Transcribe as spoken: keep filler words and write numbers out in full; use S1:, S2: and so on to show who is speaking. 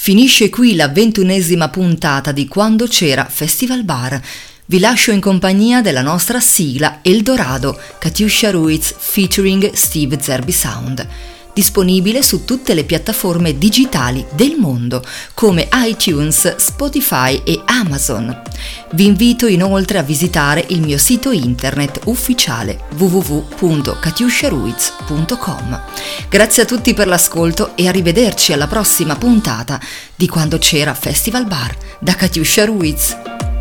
S1: Finisce qui la ventunesima puntata di Quando c'era Festival Bar. Vi lascio in compagnia della nostra sigla Eldorado, Katiuscia Ruiz featuring Steve Zerbi Sound. Disponibile su tutte le piattaforme digitali del mondo come iTunes, Spotify e Amazon. Vi invito inoltre a visitare il mio sito internet ufficiale w w w punto katiuscia ruiz punto com. Grazie a tutti per l'ascolto e arrivederci alla prossima puntata di Quando c'era Festival Bar da Katiuscia Ruiz.